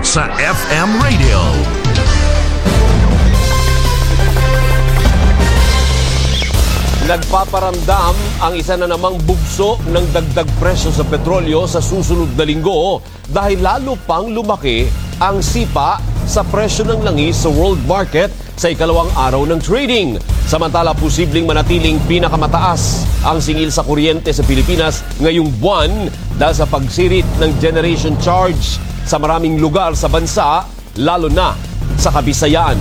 sa FM Radio. Nagpaparamdam ang isa na namang bugso ng dagdag presyo sa petrolyo sa susunod na linggo dahil lalo pang lumaki ang sipa sa presyo ng langis sa world market sa ikalawang araw ng trading. Samantala, posibleng manatiling pinakamataas ang singil sa kuryente sa Pilipinas ngayong buwan dahil sa pagsirit ng generation charge sa maraming lugar sa bansa, lalo na sa Kabisayaan.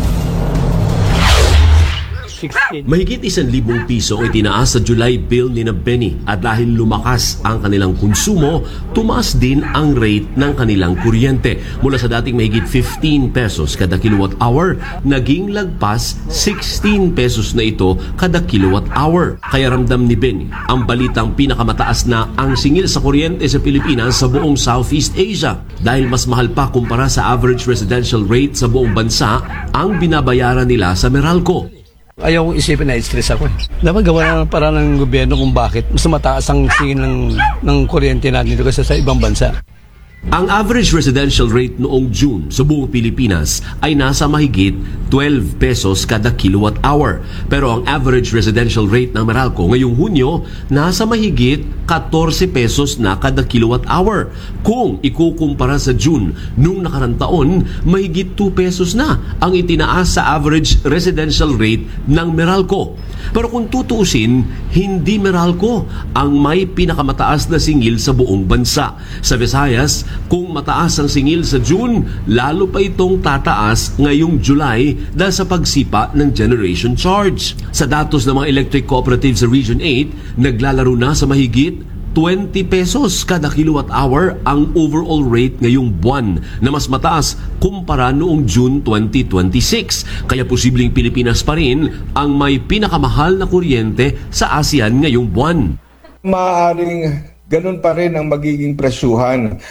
Mahigit 1,000 piso ang itinaas sa July bill ni Benny at dahil lumakas ang kanilang konsumo, tumaas din ang rate ng kanilang kuryente. Mula sa dating mahigit 15 pesos kada kilowatt hour, naging lagpas 16 pesos na ito kada kilowatt hour. Kaya ramdam ni Benny ang balitang pinakamataas na ang singil sa kuryente sa Pilipinas sa buong Southeast Asia dahil mas mahal pa kumpara sa average residential rate sa buong bansa ang binabayaran nila sa Meralco. Ayaw kong isipin na stress ako. Dapat gawa na para ng gobyerno kung bakit mas mataas ang singil ng kuryente natin dito kasi sa ibang bansa. Ang average residential rate noong June sa buong Pilipinas ay nasa mahigit 12 pesos kada kilowatt hour. Pero ang average residential rate ng Meralco ngayong Hunyo nasa mahigit 14 pesos na kada kilowatt hour. Kung ikukumpara sa June nung nakarang taon, mahigit 2 pesos na ang itinaas sa average residential rate ng Meralco. Pero kung tutuusin, hindi Meralco ang may pinakamataas na singil sa buong bansa. Sa Visayas, kung mataas ang singil sa June, lalo pa itong tataas ngayong July dahil sa pagsipa ng generation charge. Sa datos ng mga electric cooperatives sa Region 8, naglalaro na sa mahigit 20 pesos kada kilowatt hour ang overall rate ngayong buwan na mas mataas kumpara noong June 2026. Kaya posibleng Pilipinas pa rin ang may pinakamahal na kuryente sa ASEAN ngayong buwan. Maaaring ganun pa rin ang magiging presyuhan.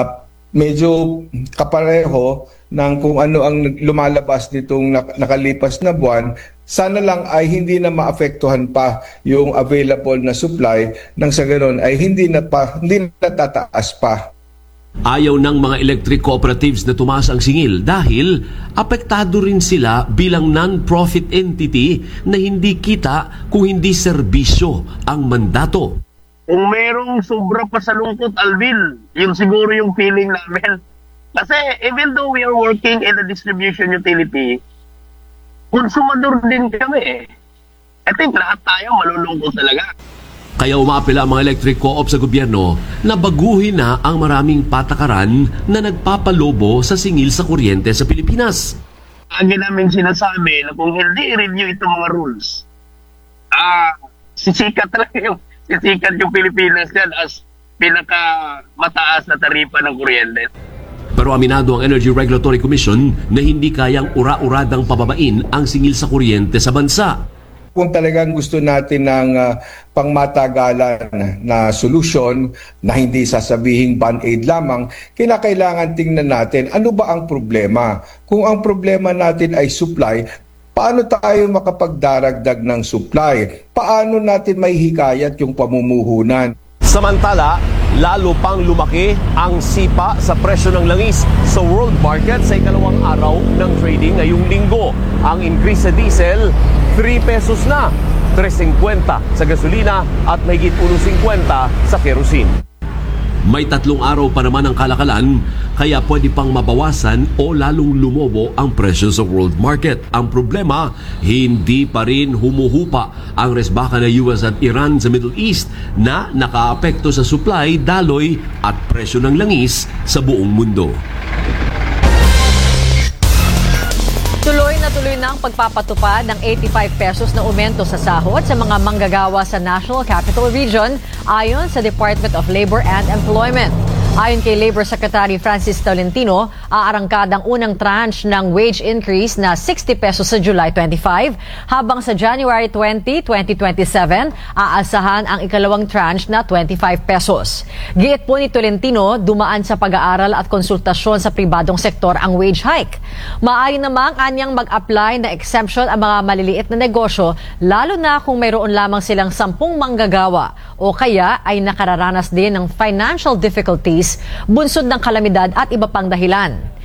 Medyo kapareho ng kung ano ang lumalabas nitong nakalipas na buwan. Sana lang ay hindi na maapektuhan pa yung available na supply nang sa ganun ay hindi natataas pa. Ayaw ng mga electric cooperatives na tumaas ang singil dahil apektado rin sila bilang non-profit entity na hindi kita kung hindi serbisyo ang mandato. Kung merong sobra pa sa lungkot, Alvin, yun siguro yung feeling namin. Kasi even though we are working in a distribution utility, konsumador din kami. I think lahat tayo malulungkot talaga. Kaya umaapela ang mga electric co-op sa gobyerno na baguhin na ang maraming patakaran na nagpapalobo sa singil sa kuryente sa Pilipinas. Lagi namin sinasabi na kung hindi i-review itong mga rules, sisikat yung Pilipinas yan as pinaka-mataas na taripa ng kuryente. Pero aminado ang Energy Regulatory Commission na hindi kayang ura-uradang pababain ang singil sa kuryente sa bansa. Kung talagang gusto natin ng pangmatagalan na solusyon na hindi sasabihing band-aid lamang, kinakailangan tingnan natin ano ba ang problema. Kung ang problema natin ay supply, paano tayo makapagdaragdag ng supply? Paano natin may hikayat yung pamumuhunan? Samantala, lalo pang lumaki ang sipa sa presyo ng langis sa world market sa ikalawang araw ng trading ngayong linggo. Ang increase sa diesel, 3 pesos na, 3.50 sa gasolina at mahigit 1.50 sa kerosene. May 3 araw pa naman ang kalakalan, kaya pwede pang mabawasan o lalong lumobo ang presyo sa world market. Ang problema, hindi pa rin humuhupa ang resbaka ng US at Iran sa Middle East na nakaapekto sa supply, daloy at presyo ng langis sa buong mundo. Tuloy na ang pagpapatupad ng 85 pesos na aumento sa sahod sa mga manggagawa sa National Capital Region ayon sa Department of Labor and Employment. Ayon kay Labor Secretary Francis Tolentino, aarangkadang unang tranche ng wage increase na 60 pesos sa July 25, habang sa January 20, 2027, aasahan ang ikalawang tranche na 25 pesos. Giit po ni Tolentino, dumaan sa pag-aaral at konsultasyon sa pribadong sektor ang wage hike. Maayon namang anyang mag-apply na exemption ang mga maliliit na negosyo, lalo na kung mayroon lamang silang 10 manggagawa o kaya ay nakararanas din ng financial difficulties, bunsod ng kalamidad at iba pang dahilan.